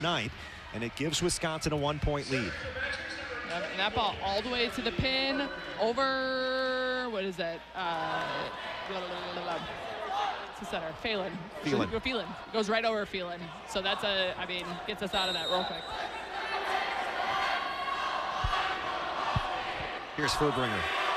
ninth, and it gives Wisconsin a 1-point lead. And that ball all the way to the pin, over, what is that? It's the center, Phelan. Phelan. Goes right over Phelan. So that's gets us out of that real quick. Here's Furbringer.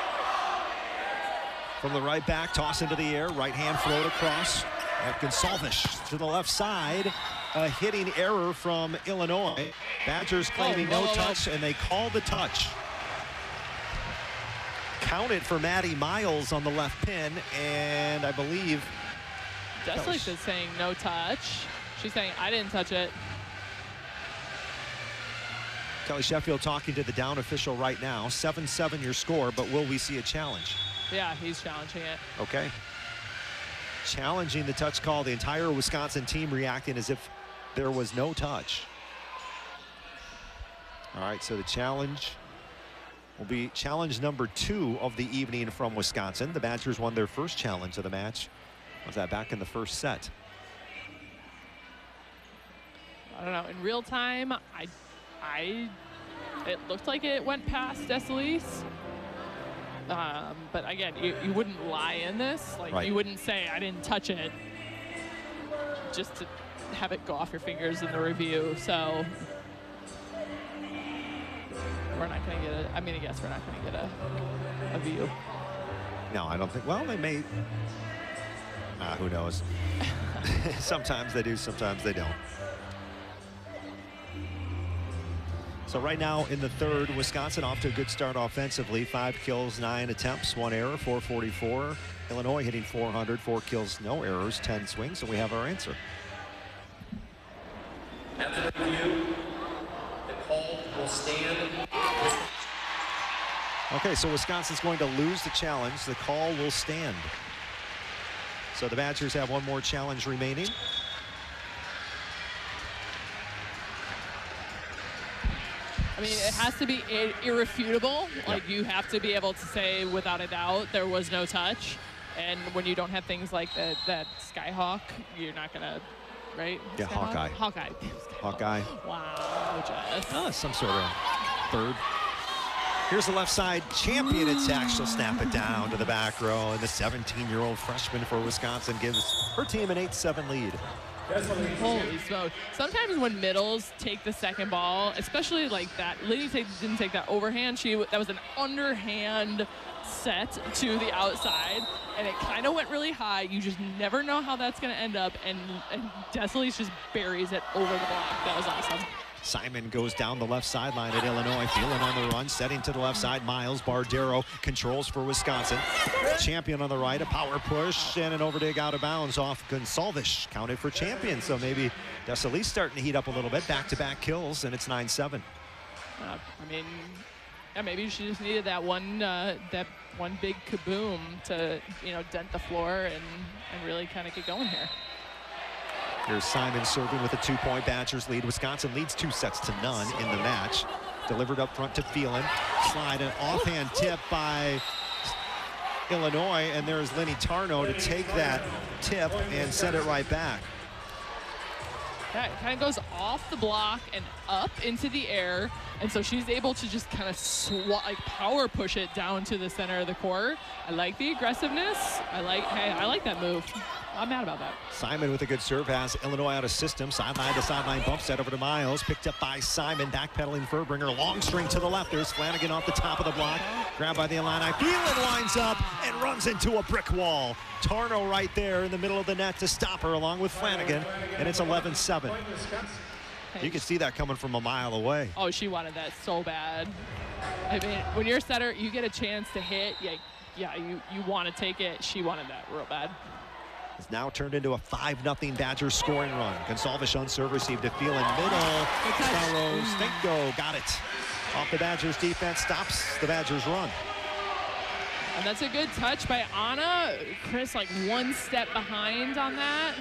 From the right back, toss into the air, right hand float across. Gonsalves to the left side. A hitting error from Illinois. Badgers claiming no touch, and they call the touch. Counted for Maddie Miles on the left pin, and I believe Desley is saying no touch. She's saying, I didn't touch it. Kelly Sheffield talking to the down official right now. 7-7 your score, but will we see a challenge? Yeah, he's challenging it. Okay. Challenging the touch call. The entire Wisconsin team reacting as if there was no touch. All right, so the challenge will be challenge number 2 of the evening from Wisconsin. The Badgers won their first challenge of the match. Was that back in the first set? I don't know. In real time, it looked like it went past Desley's. But again, you wouldn't lie in this. Like, right. You wouldn't say, I didn't touch it, just to have it go off your fingers in the review. So we're not going to get it. I mean, I guess we're not going to get a view. No, I don't think. Well, they may. Who knows? Sometimes they do, sometimes they don't. So right now in the third, Wisconsin off to a good start offensively. 5 kills, 9 attempts, 1 error, 444. Illinois hitting 400, 4 kills, no errors, 10 swings, and we have our answer. After the review, the call will stand. Okay, so Wisconsin's going to lose the challenge. The call will stand. So the Badgers have one more challenge remaining. I mean, it has to be irrefutable. Like, you have to be able to say without a doubt there was no touch. And when you don't have things like that Skyhawk, you're not going to, right? Yeah, Skyhawk? Hawkeye. Hawkeye. Wow, Jess. Some sort of third. Here's the left side champion attack. She'll snap it down to the back row. And the 17-year-old freshman for Wisconsin gives her team an 8-7 lead. Holy smoke. Sometimes when middles take the second ball, especially like that, Liddy didn't take that overhand. That was an underhand set to the outside, and it kind of went really high. You just never know how that's going to end up, and Desley just buries it over the block. That was awesome. Simon goes down the left sideline at Illinois. Phelan on the run, setting to the left side. Miles Bardero controls for Wisconsin. Champion on the right, a power push, and an overdig out of bounds off Gonsalves. Counted for Champion, so maybe Desley's starting to heat up a little bit. Back-to-back kills, and it's 9-7. I mean, yeah, maybe she just needed that one big kaboom to, dent the floor and really kind of get going here. Here's Simon serving with a 2-point Badgers lead. Wisconsin leads 2-0 in the match. Delivered up front to Phelan. Slide, an offhand tip by Illinois, and there's Lenny Tarnow to take that tip and send it right back. Yeah, it kind of goes off the block and up into the air, and so she's able to just kind of power push it down to the center of the court. I like the aggressiveness. I like that move. I'm mad about that. Simon with a good serve has Illinois out of system. Sideline to sideline bump set over to Miles. Picked up by Simon. Backpedaling Furbringer. Long string to the left. There's Flanagan off the top of the block. Grabbed by the Illini. Phelan lines up and runs into a brick wall. Tarnow right there in the middle of the net to stop her along with Flanagan. And it's 11-7. You can see that coming from a mile away. Oh, she wanted that so bad. I mean, when you're a setter, you get a chance to hit. Yeah, you want to take it. She wanted that real bad. It's now turned into a 5-0 Badgers scoring run. Gonsalves on serve, received to Phelan middle. Stinko got it. Off the Badgers defense, stops the Badgers run. And that's a good touch by Anna. Chris, like, one step behind on that.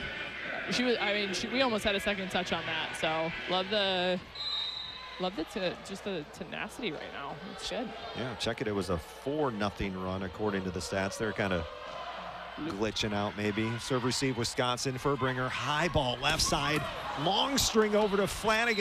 We almost had a second touch on that. So love the tenacity right now. It's good. Yeah, check it. It was a 4-0 run according to the stats. They're kind of glitching out maybe. Serve receive Wisconsin. Furbringer, high ball left side. Long string over to Flanagan.